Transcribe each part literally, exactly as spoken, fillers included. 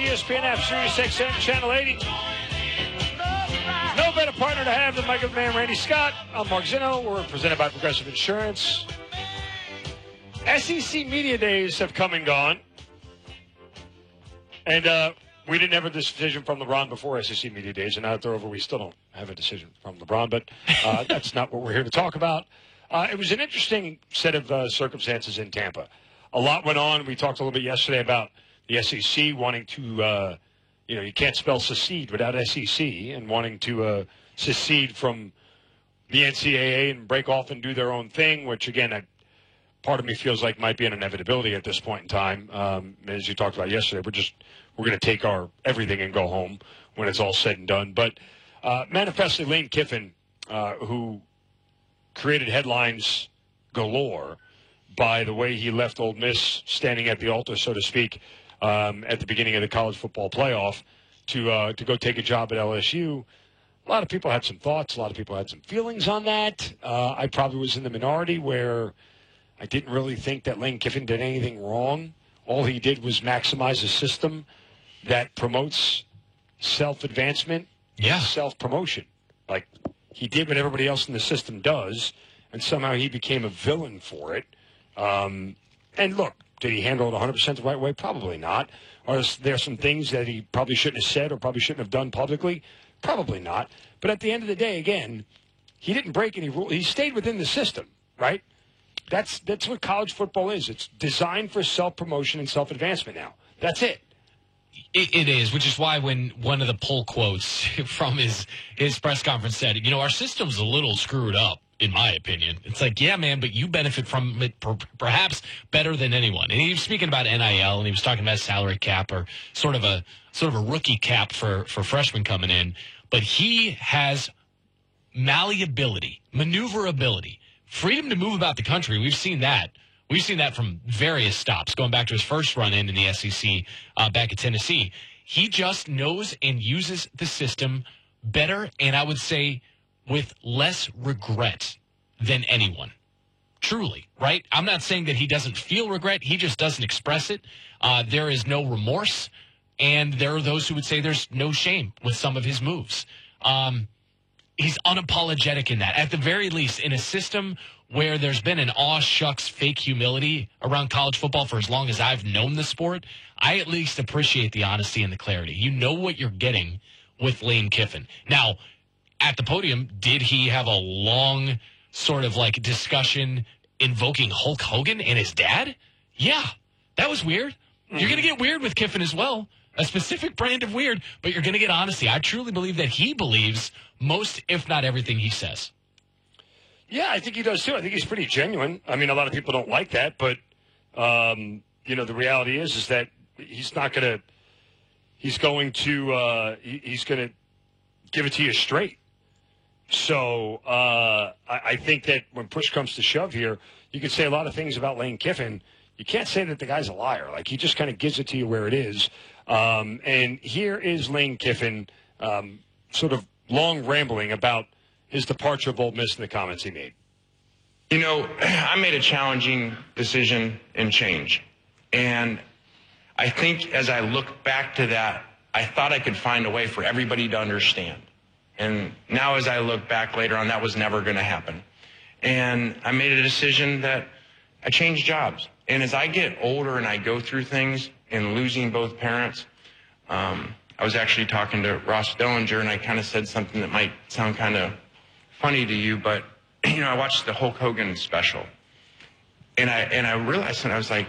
S P N app, Sirius X M, Channel eighty. No better partner to have than my good man, Randy Scott. I'm Mark Zinno. We're presented by Progressive Insurance. S E C Media Days have come and gone. And uh, we didn't have a decision from LeBron before S E C Media Days, and now that they're over, we still don't have a decision from LeBron, but uh, that's not what we're here to talk about. Uh, it was an interesting set of uh, circumstances in Tampa. A lot went on. We talked a little bit yesterday about the S E C wanting to, uh, you know, you can't spell secede without S E C, and wanting to uh, secede from the N C double A and break off and do their own thing, which, again, I, part of me feels like might be an inevitability at this point in time. Um, as you talked about yesterday, we're just we're going to take our everything and go home when it's all said and done. But uh, manifestly, Lane Kiffin, uh, who created headlines galore by the way he left Ole Miss standing at the altar, so to speak, um, at the beginning of the college football playoff to uh, to go take a job at L S U. A lot of people had some thoughts. A lot of people had some feelings on that. Uh, I probably was in the minority where I didn't really think that Lane Kiffin did anything wrong. All he did was maximize a system that promotes self-advancement, yeah. self-promotion. Like, he did what everybody else in the system does, and somehow he became a villain for it. Um, and look, did he handle it one hundred percent the right way? Probably not. Are there some things that he probably shouldn't have said or probably shouldn't have done publicly? Probably not. But at the end of the day, again, he didn't break any rules. He stayed within the system, right? That's that's what college football is. It's designed for self-promotion and self-advancement now. That's it. It, it is, which is why when one of the pull quotes from his, his press conference said, you know, our system's a little screwed up, in my opinion. It's like, yeah, man, but you benefit from it per, perhaps better than anyone. And he was speaking about N I L, and he was talking about salary cap or sort of a sort of a rookie cap for, for freshmen coming in. But he has malleability, maneuverability, freedom to move about the country. We've seen that. We've seen that from various stops, going back to his first run-in in the S E C uh, back at Tennessee. He just knows and uses the system better, and I would say with less regret than anyone. Truly, right? I'm not saying that he doesn't feel regret. He just doesn't express it. Uh, there is no remorse, and there are those who would say there's no shame with some of his moves. Um, he's unapologetic in that. At the very least, in a system where there's been an aw shucks fake humility around college football for as long as I've known the sport, I at least appreciate the honesty and the clarity. You know what you're getting with Lane Kiffin. Now, at the podium, did he have a long sort of like discussion invoking Hulk Hogan and his dad? Yeah, that was weird. Mm-hmm. You're going to get weird with Kiffin as well. A specific brand of weird, but you're going to get honesty. I truly believe that he believes most, if not everything he says. Yeah, I think he does too. I think he's pretty genuine. I mean, a lot of people don't like that, but um, you know, the reality is is that he's not going to. He's going to. Uh, he, he's going to give it to you straight. So uh, I, I think that when push comes to shove here, you can say a lot of things about Lane Kiffin. You can't say that the guy's a liar. Like, he just kind of gives it to you where it is. Um, and here is Lane Kiffin, um, sort of long rambling about his departure of Ole Miss and the comments he made. You know, I made a challenging decision and change. And I think as I look back to that, I thought I could find a way for everybody to understand. And now as I look back later on, that was never going to happen. And I made a decision that I changed jobs. And as I get older and I go through things and losing both parents, um, I was actually talking to Ross Dellinger, and I kind of said something that might sound kind of funny to you, but, you know, I watched the Hulk Hogan special, and I and I realized, and I was like,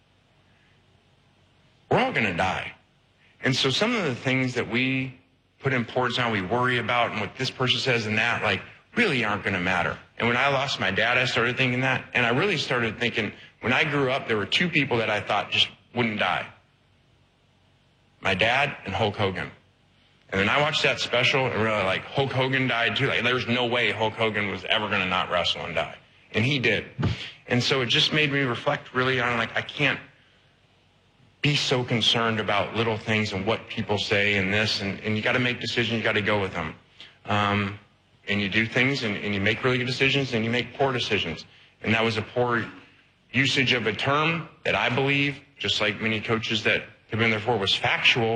we're all going to die. And so some of the things that we put importance on, we worry about, and what this person says and that, like, really aren't going to matter. And when I lost my dad, I started thinking that, and I really started thinking, when I grew up, there were two people that I thought just wouldn't die. My dad and Hulk Hogan. And then I watched that special and really, like, Hulk Hogan died too. Like, there's no way Hulk Hogan was ever going to not wrestle and die. And he did. And so it just made me reflect really on, like, I can't be so concerned about little things and what people say and this. And, and you got to make decisions. You got to go with them. Um, and you do things and, and you make really good decisions and you make poor decisions. And that was a poor usage of a term that I believe, just like many coaches that have been there for, was factual.